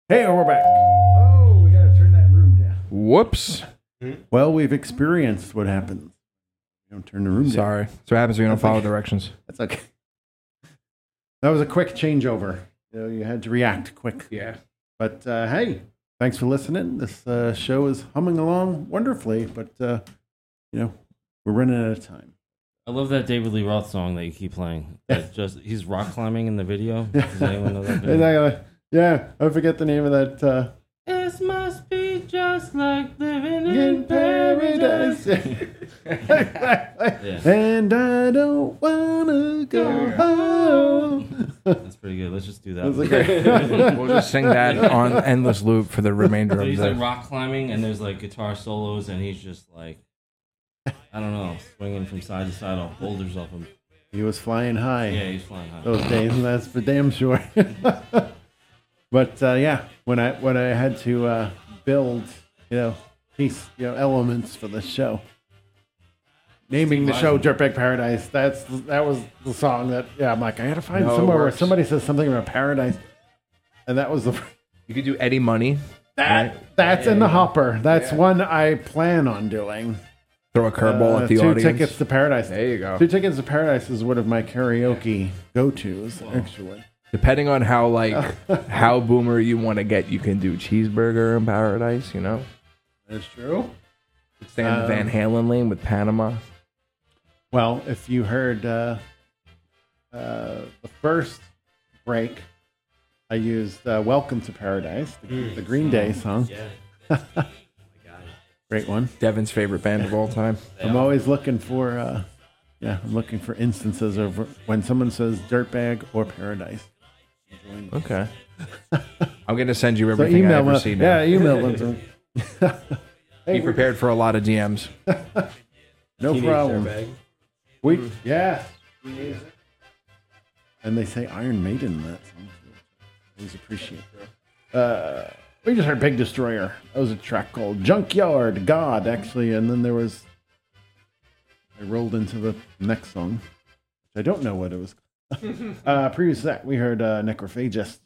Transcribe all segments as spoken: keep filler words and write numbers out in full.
Hey, we're back. Oh, we gotta turn that room down. Whoops. Well, we've experienced what happens. You don't turn the room down. Sorry. That's what happens when you don't That's follow okay. directions. That's okay. That was a quick changeover. You know, you had to react quick. Yeah. But uh, hey, thanks for listening. This uh, show is humming along wonderfully, but uh, you know, we're running out of time. I love that David Lee Roth song that you keep playing. That just he's rock climbing in the video. Does anyone know that video? Exactly. Yeah, I forget the name of that. Uh, It must be just like living in in paradise. paradise. Exactly. Yeah. And I don't wanna go home. That's pretty good. Let's just do that. That's okay. We'll just sing that on endless loop for the remainder So of he's the... like rock climbing, and there's like guitar solos, and he's just like, I don't know, swinging from side to side off boulders off him. He was flying high Yeah, he's flying high. those days, and that's for damn sure. But uh, yeah, when I when I had to uh, build, you know, piece, you know, elements for the show, naming the show "Dirtbag Paradise," that's that was the song that yeah, I'm like I had to find No, it somewhere where works. somebody says something about paradise, and that was the You could do Eddie Money. that that's in the hopper. That's one I plan on doing. Throw a curveball Uh, at the two audience. tickets to paradise. There you go. Two tickets to paradise is one of my karaoke go-tos actually. Depending on how like how boomer you want to get, you can do Cheeseburger in Paradise, you know? That's true. Stay in the Um, Van Halen lane with Panama. Well, if you heard uh, uh, the first break, I used uh, "Welcome to Paradise," the, the Green Day song. Yeah. Great one. Devin's favorite band of all time. I'm always looking for, uh, yeah, I'm looking for instances of when someone says "dirtbag" or "paradise." Okay. I'm going to send you So everything I email ever them. see now. Yeah, email them. to me. Be prepared for a lot of D Ms. No problem. We yeah. And they say Iron Maiden in that song. Always appreciate that. Uh, we just heard Big Destroyer. That was a track called Junkyard God, actually, and then there was. I rolled into the next song, which I don't know what it was. uh, previous to that, we heard uh, Necrophagist.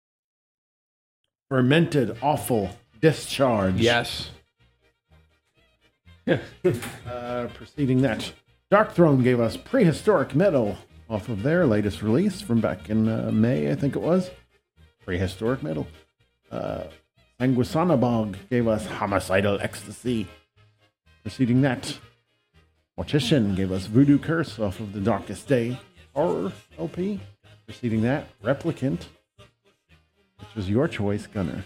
Fermented Awful Discharge. Yes. Uh, preceding that, Dark Throne gave us Prehistoric Metal off of their latest release from back in uh, May, I think it was. Prehistoric Metal. Uh, Sanguisanabog gave us Homicidal Ecstasy. Preceding that, Mortician gave us Voodoo Curse off of the Darkest Day Horror L P. Preceding that, Replicant, which was your choice, Gunner.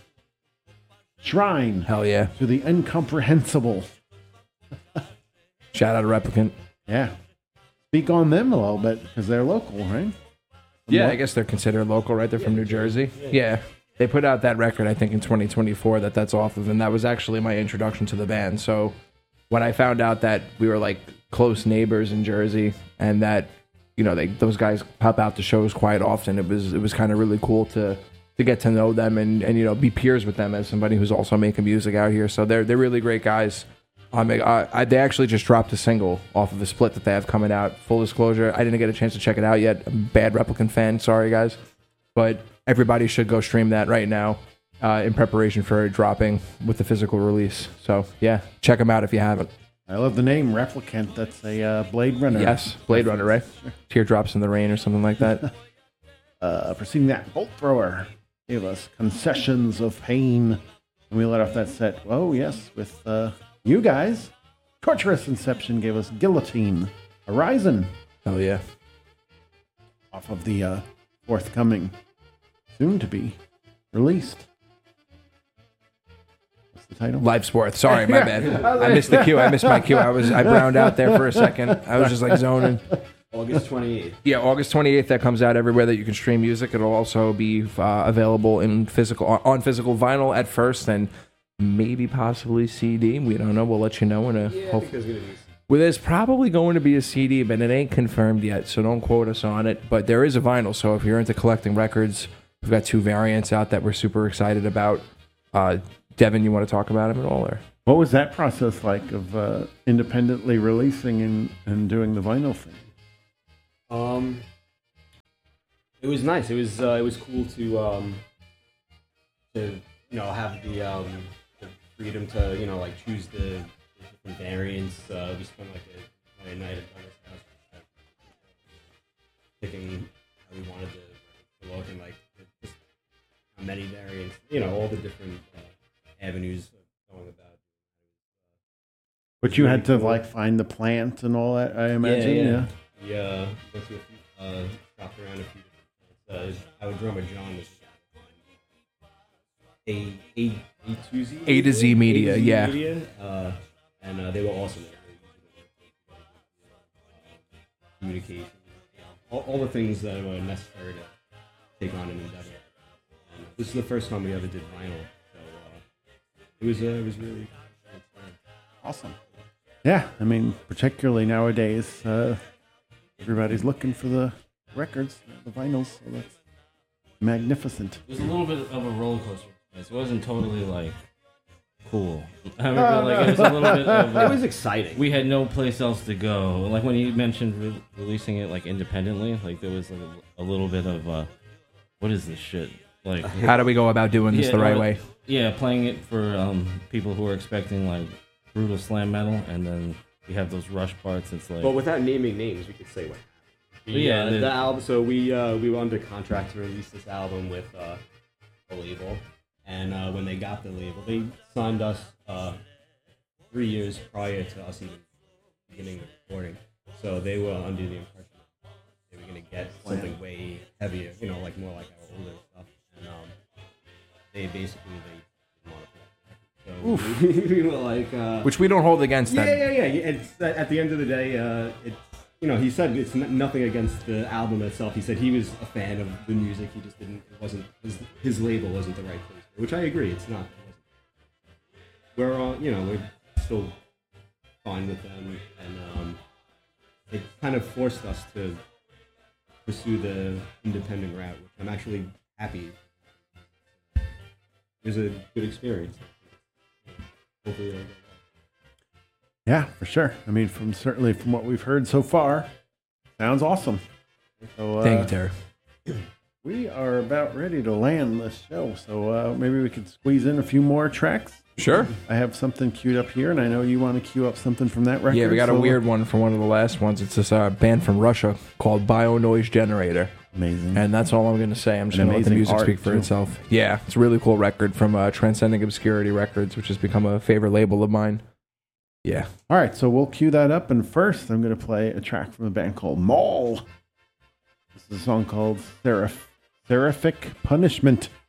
Shrine Hell yeah. to the Incomprehensible. Shout out to Replicant. Yeah. Speak on them a little bit because they're local, right? Yeah, I guess they're considered local, right? They're from New Jersey. Yeah. They put out that record, I think, in twenty twenty-four that that's off of, and that was actually my introduction to the band. So when I found out that we were like close neighbors in Jersey and that, you know, they, those guys pop out to shows quite often, it was it was kind of really cool to to get to know them and, and, you know, be peers with them as somebody who's also making music out here. So they're they're really great guys. Um, I, I, they actually just dropped a single off of the split that they have coming out. Full disclosure, I didn't get a chance to check it out yet. I'm a bad Replicant fan, sorry guys. But everybody should go stream that right now uh, in preparation for it dropping with the physical release. So yeah, check them out if you haven't. I love the name Replicant. That's a uh, Blade Runner. Yes, Blade Runner, right? Teardrops in the Rain or something like that. Uh, preceding that, Bolt Thrower gave us Concessions of Pain. And we let off that set, oh yes, with uh, you guys. Torturous Inception gave us Guillotine. Horizon, Hell yeah. off of the uh, forthcoming, soon to be released. What's the title? Live Sport. Sorry, my bad. I missed the cue. I missed my cue. I was I browned out there for a second. I was just like zoning. August twenty-eighth. Yeah, August twenty-eighth. That comes out everywhere that you can stream music. It'll also be uh, available in physical on physical vinyl at first, and maybe possibly C D. We don't know. We'll let you know in a. Yeah, I hope- think there's going to be. Well, there's probably going to be a C D, but it ain't confirmed yet, so don't quote us on it. But there is a vinyl, so if you're into collecting records, we've got two variants out that we're super excited about. Uh, Devin, you want to talk about them at all? Or? What was that process like of uh, independently releasing and, and doing the vinyl thing? Um, it was nice. It was uh, it was cool to um, to you know have the um the freedom to you know like choose the, the different variants. Uh, we spent like a, a night at Donna's house uh, picking how we wanted to, to look and like just how many variants. You know all the different uh, avenues of going about. But you had to like find the plant and all that, I imagine. Yeah. yeah. We uh, went to a few, uh, shopped around a few different plants. Uh, our drummer John was a a a to Z A to Z Media, A to Z yeah. Media, uh, and uh, they were awesome. Communication, all, all the things that were necessary to take on an endeavor. And this is the first time we ever did vinyl, so uh, it was uh, it was really Awesome. Yeah, I mean, particularly nowadays, uh, everybody's looking for the records, the vinyls. So that's magnificent. It was a little bit of a roller coaster. It wasn't totally like cool. I remember Oh, like no. it was a little bit of. it Uh, was exciting. we had no place else to go. Like when you mentioned re- releasing it like independently, like there was like a, a little bit of uh, what is this shit? Like How do we go about doing this Yeah, the right no, way? Yeah, playing it for um, people who are expecting like brutal slam metal, and then we have those rush parts. It's like But without naming names, we could say what. The, Yeah, uh, the- the album. So we uh, we were under contract to release this album with uh, a label, and uh, when they got the label, they signed us uh, three years prior to us even beginning the recording. So they were under the impression they were going to get something way heavier, you know, like more like our older stuff. And um, they basically they didn't want to put so we were like, uh, Which we don't hold against yeah, them. yeah, yeah. It's at the end of the day, uh, it's you know, he said it's n- nothing against the album itself. He said he was a fan of the music. He just didn't. It wasn't his, his label wasn't the right place, which I agree. It's not. It wasn't. We're all, you know, we're still fine with them, and um, it kind of forced us to pursue the independent route, which I'm actually happy. It was a good experience. Hopefully, it'll go well. Yeah, for sure. I mean, from certainly from what we've heard so far, sounds awesome. So, uh, Thank you, Terry. we are about ready to land this show, so uh, maybe we could squeeze in a few more tracks. Sure. I have something queued up here, and I know you want to queue up something from that record. Yeah, we got a so- weird one from one of the last ones. It's this uh, band from Russia called Bio Noise Generator. Amazing. And that's all I'm going to say. I'm just And going to let the amazing music art, speak for too. itself. Yeah, it's a really cool record from uh, Transcending Obscurity Records, which has become a favorite label of mine. Yeah. All right, so we'll cue that up, and first I'm going to play a track from a band called Maul. This is a song called Seraph- Seraphic Punishment.